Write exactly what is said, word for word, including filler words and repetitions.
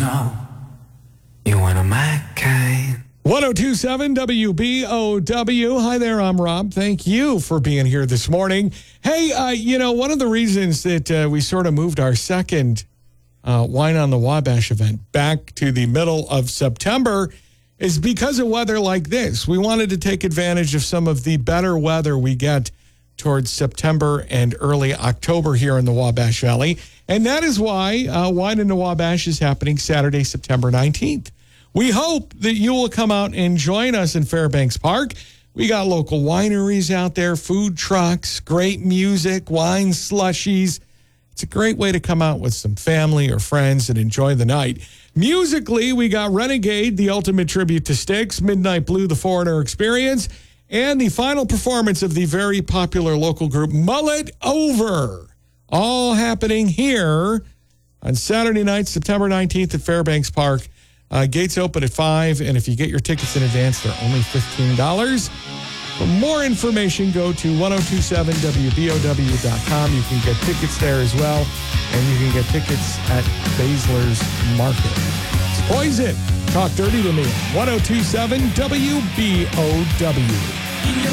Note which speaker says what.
Speaker 1: know you're one of my kind.
Speaker 2: one oh two point seven W B O W. Hi there, I'm Rob. Thank you for being here this morning. Hey, uh, you know, one of the reasons that uh, we sort of moved our second uh, Wine on the Wabash event back to the middle of September is because of weather like this. We wanted to take advantage of some of the better weather we get towards September and early October here in the Wabash Valley. And that is why uh, Wine in the Wabash is happening Saturday, September nineteenth. We hope that you will come out and join us in Fairbanks Park. We got local wineries out there, food trucks, great music, wine slushies. It's a great way to come out with some family or friends and enjoy the night. Musically, we got Renegade, the ultimate tribute to Styx, Midnight Blue, the Foreigner Experience, and the final performance of the very popular local group Mullet Over. All happening here on Saturday night, September nineteenth at Fairbanks Park. Uh, gates open at five, and if you get your tickets in advance, they're only fifteen dollars. For more information, go to ten twenty-seven W B O W dot com. You can get tickets there as well, and you can get tickets at Baszler's Market. It's Poison. Talk dirty to me. ten twenty-seven W B O W.